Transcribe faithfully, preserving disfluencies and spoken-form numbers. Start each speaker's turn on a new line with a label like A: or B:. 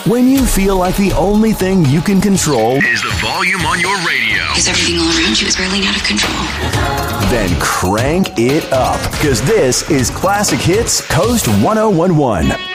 A: When you feel like the only thing you can control
B: is the volume on your radio.
C: Because everything all around you is whirling out of control.
A: Then crank it up, because this is Classic Hits Coast one oh one one.